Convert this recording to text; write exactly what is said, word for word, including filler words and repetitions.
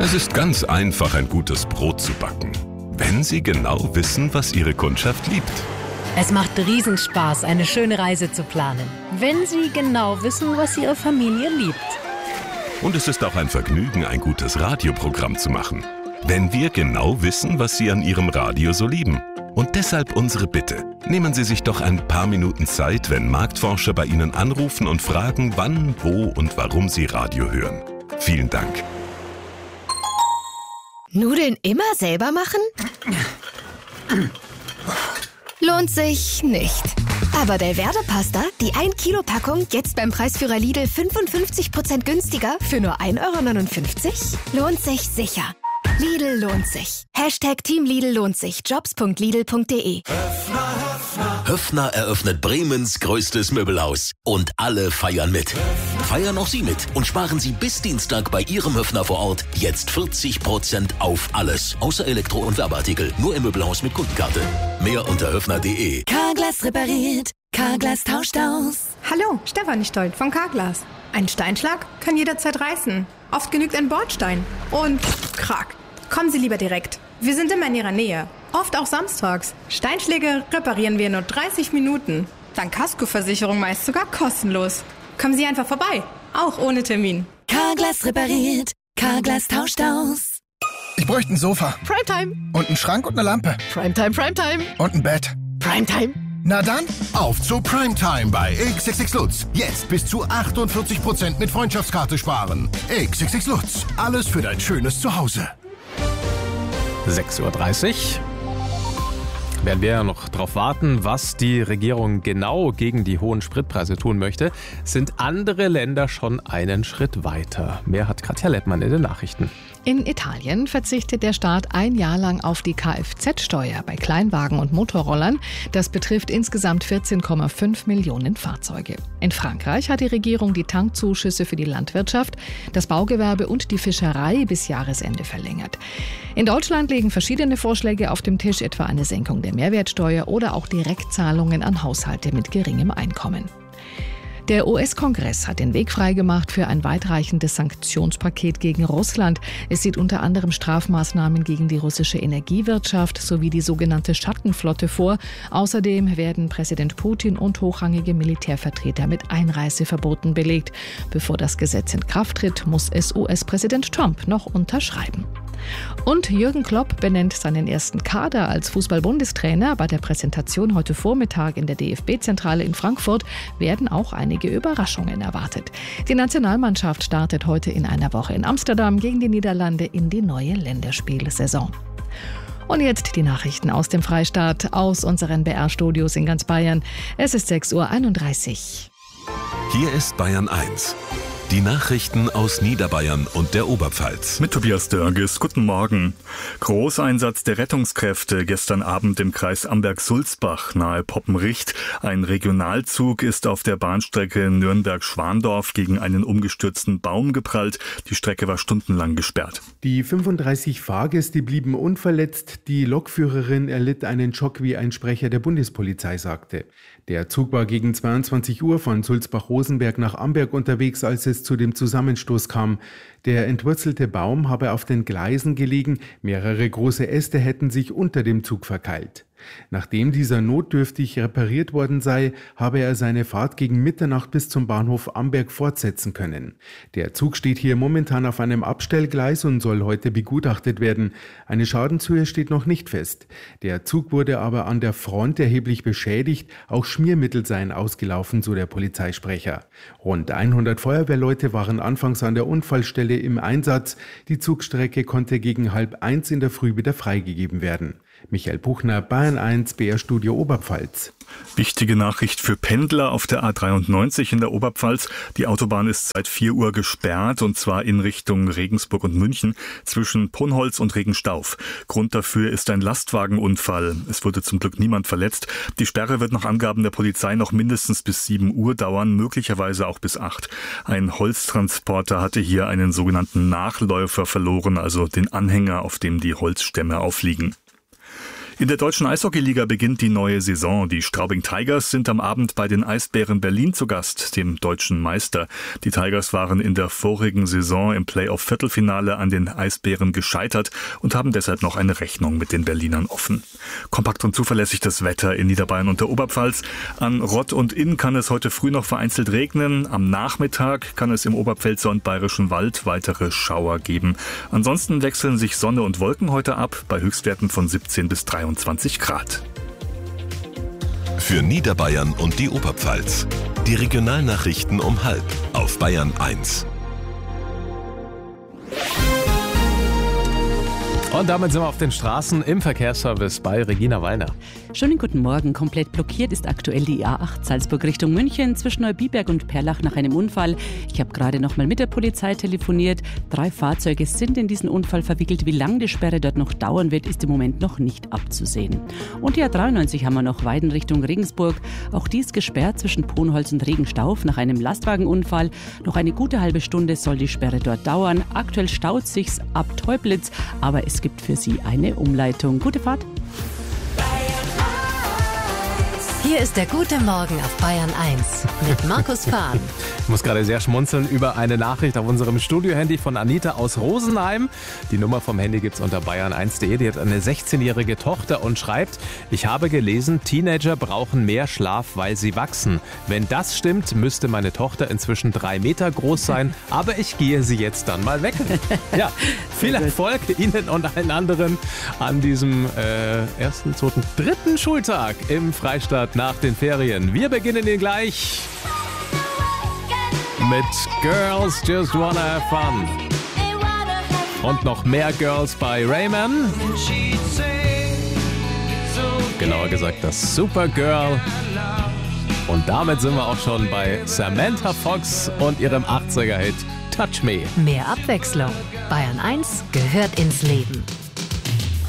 Es ist ganz einfach, ein gutes Brot zu backen, wenn Sie genau wissen, was Ihre Kundschaft liebt. Es macht Riesenspaß, eine schöne Reise zu planen, wenn Sie genau wissen, was Ihre Familie liebt. Und es ist auch ein Vergnügen, ein gutes Radioprogramm zu machen, wenn wir genau wissen, was Sie an Ihrem Radio so lieben. Und deshalb unsere Bitte. Nehmen Sie sich doch ein paar Minuten Zeit, wenn Marktforscher bei Ihnen anrufen und fragen, wann, wo und warum Sie Radio hören. Vielen Dank. Nudeln immer selber machen? Lohnt sich nicht. Aber Delverde Pasta, die ein Kilo Packung, jetzt beim Preisführer Lidl fünfundfünfzig Prozent günstiger für nur ein Euro neunundfünfzig? Lohnt sich sicher. Lidl lohnt sich. Hashtag Team Lidl lohnt sich. Jobs punkt lidl punkt de. Höffner eröffnet Bremens größtes Möbelhaus. Und alle feiern mit. Feiern auch Sie mit und sparen Sie bis Dienstag bei Ihrem Höffner vor Ort jetzt vierzig Prozent auf alles. Außer Elektro- und Werbeartikel. Nur im Möbelhaus mit Kundenkarte. Mehr unter höffner punkt de. Carglass repariert. Carglass tauscht aus. Hallo, Stefanie Stolt von Carglass. Ein Steinschlag kann jederzeit reißen. Oft genügt ein Bordstein. Und krack. Kommen Sie lieber direkt. Wir sind immer in Ihrer Nähe. Oft auch samstags. Steinschläge reparieren wir in nur dreißig Minuten. Dank Kaskoversicherung meist sogar kostenlos. Kommen Sie einfach vorbei. Auch ohne Termin. Carglass repariert. Carglass tauscht aus. Ich bräuchte ein Sofa. Primetime. Und einen Schrank und eine Lampe. Primetime, Primetime. Und ein Bett. Primetime. Na dann, auf zu Primetime bei X X X Lutz. Jetzt bis zu achtundvierzig Prozent mit Freundschaftskarte sparen. X X X Lutz. Alles für dein schönes Zuhause. sechs Uhr dreißig. Werden wir ja noch darauf warten, was die Regierung genau gegen die hohen Spritpreise tun möchte, sind andere Länder schon einen Schritt weiter. Mehr hat Katja Lettmann in den Nachrichten. In Italien verzichtet der Staat ein Jahr lang auf die Kfz-Steuer bei Kleinwagen und Motorrollern. Das betrifft insgesamt vierzehn Komma fünf Millionen Fahrzeuge. In Frankreich hat die Regierung die Tankzuschüsse für die Landwirtschaft, das Baugewerbe und die Fischerei bis Jahresende verlängert. In Deutschland liegen verschiedene Vorschläge auf dem Tisch, etwa eine Senkung der Mehrwertsteuer oder auch Direktzahlungen an Haushalte mit geringem Einkommen. Der U S-Kongress hat den Weg freigemacht für ein weitreichendes Sanktionspaket gegen Russland. Es sieht unter anderem Strafmaßnahmen gegen die russische Energiewirtschaft sowie die sogenannte Schattenflotte vor. Außerdem werden Präsident Putin und hochrangige Militärvertreter mit Einreiseverboten belegt. Bevor das Gesetz in Kraft tritt, muss es U S-Präsident Trump noch unterschreiben. Und Jürgen Klopp benennt seinen ersten Kader als Fußball-Bundestrainer. Bei der Präsentation heute Vormittag in der D F B-Zentrale in Frankfurt werden auch einige Überraschungen erwartet. Die Nationalmannschaft startet heute in einer Woche in Amsterdam gegen die Niederlande in die neue Länderspielsaison. Und jetzt die Nachrichten aus dem Freistaat, aus unseren B R-Studios in ganz Bayern. Es ist sechs Uhr einunddreißig. Hier ist Bayern eins. Die Nachrichten aus Niederbayern und der Oberpfalz. Mit Tobias Dörges, guten Morgen. Großeinsatz der Rettungskräfte gestern Abend im Kreis Amberg-Sulzbach nahe Poppenricht. Ein Regionalzug ist auf der Bahnstrecke Nürnberg-Schwandorf gegen einen umgestürzten Baum geprallt. Die Strecke war stundenlang gesperrt. Die fünfunddreißig Fahrgäste blieben unverletzt. Die Lokführerin erlitt einen Schock, wie ein Sprecher der Bundespolizei sagte. Der Zug war gegen zweiundzwanzig Uhr von Sulzbach-Rosenberg nach Amberg unterwegs, als es zu dem Zusammenstoß kam. Der entwurzelte Baum habe auf den Gleisen gelegen, mehrere große Äste hätten sich unter dem Zug verkeilt. Nachdem dieser notdürftig repariert worden sei, habe er seine Fahrt gegen Mitternacht bis zum Bahnhof Amberg fortsetzen können. Der Zug steht hier momentan auf einem Abstellgleis und soll heute begutachtet werden. Eine Schadenshöhe steht noch nicht fest. Der Zug wurde aber an der Front erheblich beschädigt, auch Schmiermittel seien ausgelaufen, so der Polizeisprecher. Rund hundert Feuerwehrleute waren anfangs an der Unfallstelle im Einsatz. Die Zugstrecke konnte gegen halb eins in der Früh wieder freigegeben werden. Michael Buchner, Bayern eins, B R-Studio Oberpfalz. Wichtige Nachricht für Pendler auf der A dreiundneunzig in der Oberpfalz. Die Autobahn ist seit vier Uhr gesperrt, und zwar in Richtung Regensburg und München zwischen Ponholz und Regenstauf. Grund dafür ist ein Lastwagenunfall. Es wurde zum Glück niemand verletzt. Die Sperre wird nach Angaben der Polizei noch mindestens bis sieben Uhr dauern, möglicherweise auch bis acht. Ein Holztransporter hatte hier einen sogenannten Nachläufer verloren, also den Anhänger, auf dem die Holzstämme aufliegen. In der deutschen Eishockeyliga beginnt die neue Saison. Die Straubing Tigers sind am Abend bei den Eisbären Berlin zu Gast, dem deutschen Meister. Die Tigers waren in der vorigen Saison im Playoff-Viertelfinale an den Eisbären gescheitert und haben deshalb noch eine Rechnung mit den Berlinern offen. Kompakt und zuverlässig das Wetter in Niederbayern und der Oberpfalz. An Rott und Inn kann es heute früh noch vereinzelt regnen. Am Nachmittag kann es im Oberpfälzer und Bayerischen Wald weitere Schauer geben. Ansonsten wechseln sich Sonne und Wolken heute ab bei Höchstwerten von siebzehn bis dreiundzwanzig Grad. Für Niederbayern und die Oberpfalz. Die Regionalnachrichten um halb auf Bayern eins. Und damit sind wir auf den Straßen im Verkehrsservice bei Regina Wallner. Schönen guten Morgen. Komplett blockiert ist aktuell die A acht Salzburg Richtung München zwischen Neubiberg und Perlach nach einem Unfall. Ich habe gerade noch mal mit der Polizei telefoniert. Drei Fahrzeuge sind in diesen Unfall verwickelt. Wie lange die Sperre dort noch dauern wird, ist im Moment noch nicht abzusehen. Und die A dreiundneunzig haben wir noch, Weiden Richtung Regensburg. Auch die ist gesperrt zwischen Ponholz und Regenstauf nach einem Lastwagenunfall. Noch eine gute halbe Stunde soll die Sperre dort dauern. Aktuell staut sich's ab Teublitz, aber es gibt für Sie eine Umleitung. Gute Fahrt. Hier ist der gute Morgen auf Bayern eins mit Markus Fahn. Ich muss gerade sehr schmunzeln über eine Nachricht auf unserem Studiohandy von Anita aus Rosenheim. Die Nummer vom Handy gibt's unter bayern eins punkt de. Die hat eine sechzehnjährige Tochter und schreibt: Ich habe gelesen, Teenager brauchen mehr Schlaf, weil sie wachsen. Wenn das stimmt, müsste meine Tochter inzwischen drei Meter groß sein, aber ich gehe sie jetzt dann mal wecken. Ja, viel Erfolg Ihnen und allen anderen an diesem äh, ersten, zweiten, dritten Schultag im Freistaat nach den Ferien. Wir beginnen ihn gleich mit Girls Just Wanna Have Fun. Und noch mehr Girls bei Rayman. Genauer gesagt das Supergirl. Und damit sind wir auch schon bei Samantha Fox und ihrem achtziger-Hit Touch Me. Mehr Abwechslung. Bayern eins gehört ins Leben.